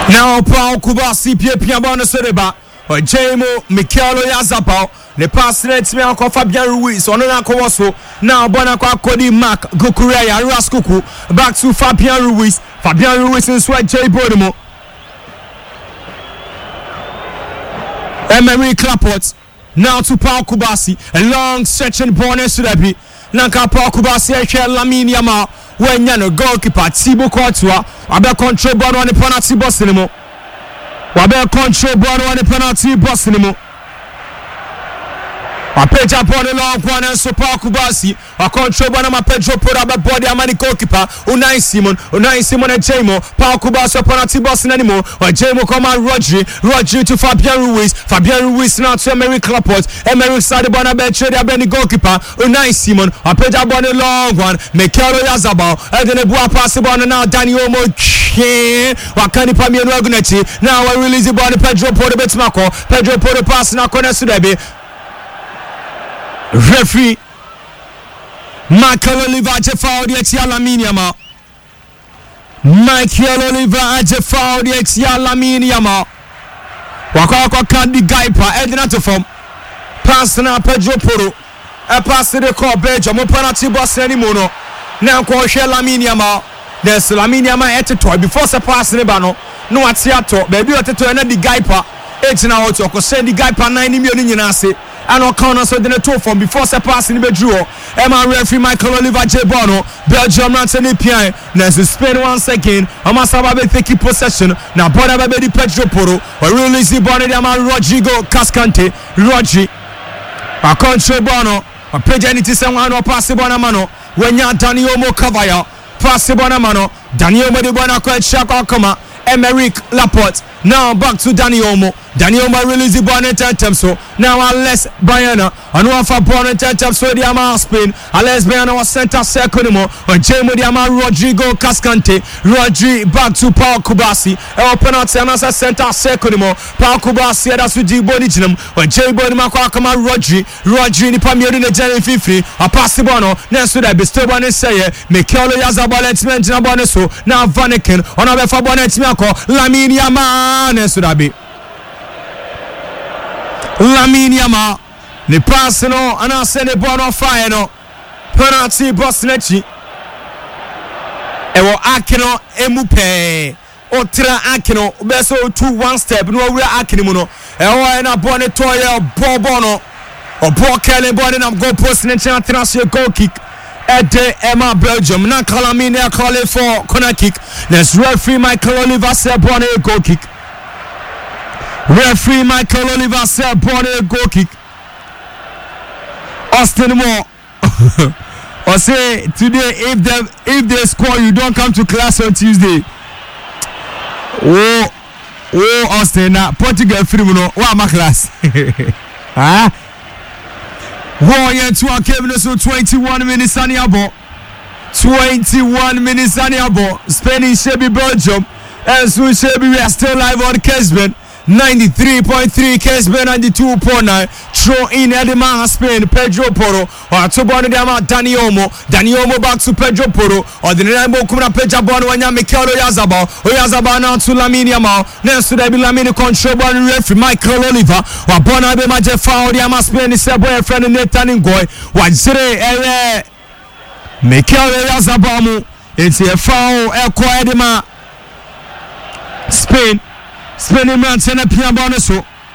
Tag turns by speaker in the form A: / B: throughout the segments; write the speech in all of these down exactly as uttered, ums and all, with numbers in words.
A: Now Paul Kubasi Pia Piabana Sereba or Jamo Mikel Yazapao. The pass lets me uncle Fabian Ruiz on Kowaso. Now Bonaqua Cody Mac Gokurea Raskuku back to Fabian Ruiz. Fabian Ruiz and Sweat J Bodemo. Emery Clapot. Now to Paul Kubasi. A long stretching bonus to be. Nanka Paul Kubasi Lamine Yamal. When you know goalkeeper Thibaut Courtois. Abe control ball on the penalty box anymore. Abe control ball on the penalty box anymore. I page up on the long one and so Paul Kubasi. I control one of my Pedro put up a body. I'm a goalkeeper. Unai Simon. Unai Simon and Jamo. Paul Kubasi upon a T-Boston anymore. Or Jamo come on Rodri. Rodri to Fabian Ruiz. Fabian Ruiz now to Emery Clapot. Emery started on a bench. They have been the goalkeeper. Unai Simon. I page up on the long one. Mikel Yazabal. And then a boy pass the ball now. Dani Olmo. Wakani Pamian Wagunetti. Now I release the ball. Pedro Porto Betmako. Pedro Porto pass now. Corner Sudebi. Referee Michael Oliver Jeffao the X Lamine Yamal. Michael Oliver Jeffao the X Lamine Yamal. Wakako Kandi Gaipa Edna to form. Pass now Pedro Porto. A pass to the core Belgium. Penalty boss anymore. Now call Lamine Yamal. There's Lamine Yamal at the toy before the pass in the bano. No at Seattle. Baby at the toy and the Gaipa. It's now to send the Gaipa ninety million nasi. And all corners so the two from before the pass in the bedroom. Emma referee Michael Oliver J Bono. Belgium Anthony Pierre. Next Spain once again. Amasa Babe taking possession. Now Bona Babe Pedro Porto. Or release the Bona Diaman Rodrigo Cascante. Rodri. A control Bono. A Pejanity someone or pass the Bonamano. When you're Daniel Mokavaya. Pass the Bonamano. Daniel Modibona quite Shaka Koma. Emerick Laporte. Now back to Daniel Mo. Daniel Mo release the bonnet at so now Alex Bayana. And one for bonnet at so the Ama Spain. Alex Bayana was center second more. And Jamo the Ama Rodrigo Cascante. Rodri back to Paul Kubasi. And penalty and as a center second more. Paul Kubasi that's with Jiboniginum. And Jabo the Makakama Rodri. Rodri in the Pamir in the Jerry Fifi. A pass the bono. Next to that bestow on his say. Mikel Yazabal let's mention a bonus. So now Vanaken on a for bonnet Miako. Lamine Yamal. Next to that be. Lamine Yamal, the pass no, and I send the ball on fire no. Penalty boss nechi. Ewo Akino emupe. Otra Akino beso two one step no we Akino no. Ewo na ball toya bobono. O ball Kelly ball na go post nechi international goal kick. Ede Emma Belgium na Lamine call it for corner kick. Next referee Michael Oliver said ball a goal kick. Referee Michael Oliver said born a goal kick. Austin Moore. Or say today if they if they score you don't come to class on Tuesday. Oh oh Austin na Portugal free no wa ma class. Ah. Warrior to our Kevin so twenty-one minutes on your ball. twenty-one minutes on your ball. Spain should be Belgium. And so should be we are still live on Kesben. ninety-three point three Kesben ninety-two point nine. Throw in Edema Spain Pedro Porto or to Bono Dama Dani Olmo. Dani Olmo back to Pedro Porto or the Nemo Kumna Pedro Bono and Mikel Yazabal. Oyazabal now to Lamine Yamal. Next to the Lamine control ball referee Michael Oliver or Bono Abema Jeffao the Ama Spain is a boyfriend and Nathan Ngoy. What say eh Mikel Yazabal it's a foul Elko Edema Spain. Spending man send a piano bonus.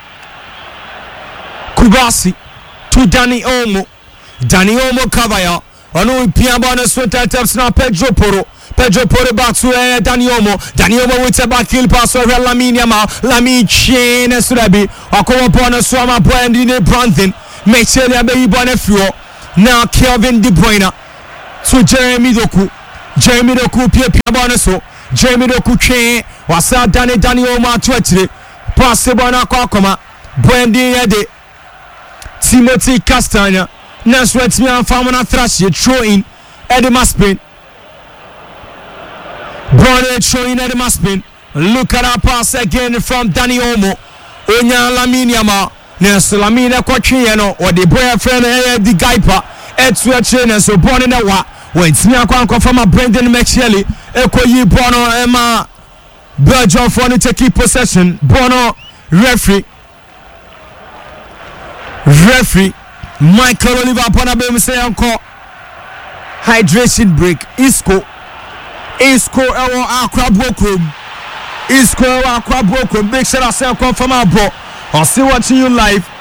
A: Kubasi to Dani Olmo. Dani Olmo Cavaya. On piano bonus with that taps now Pedro Porto. Pedro Porto back to uh, Dani Olmo. Dani Olmo with a back heel pass over Lamine Yamal. Lamine chain as Surabi. Akoma bonus from a brand in the Brandon. Make sure they baby bonnet now Kelvin De Bruyne to Jeremy Doku. Jeremy Doku piano bonus. Jeremy Doku chain. Wasa Dani Dani Olmo atwetire pass the ball na kwakoma Brandy Yede Timothy Castagna Naswet me and na thrash throw in Edema Spain Brandy throw in Edema Spain. Look at that pass again from Dani Olmo. Onya Lamine Yamal Nesu Lamine kwatwe no or the boyfriend eh the guypa etwetire neso born in the wa when Timia kwankwa from a Brendan McShelly ekoyi bono ema Belgium for the take possession. Bono referee. Referee Michael Oliver upon a baby say encore hydration break. Isco Isco ewo akwa bokum. Isco ewo akwa bokum. Big shout out say confirm our bro. I'll see watching you live.